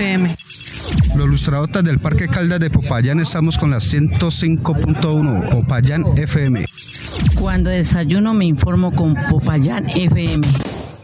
FM. Los lustradotas del Parque Caldas de Popayán estamos con la 105.1 Popayán FM. Cuando desayuno me informo con Popayán FM.